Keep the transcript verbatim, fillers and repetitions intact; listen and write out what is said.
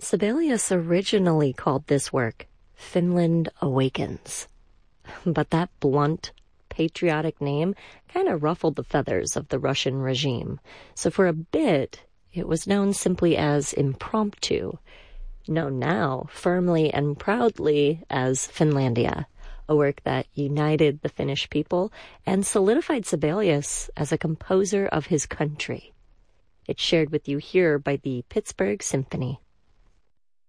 Sibelius originally called this work Finland Awakens. But that blunt, patriotic name kind of ruffled the feathers of the Russian regime. So for a bit, it was known simply as Impromptu, known now firmly and proudly as Finlandia, a work that united the Finnish people and solidified Sibelius as a composer of his country. It's shared with you here by the Pittsburgh Symphony.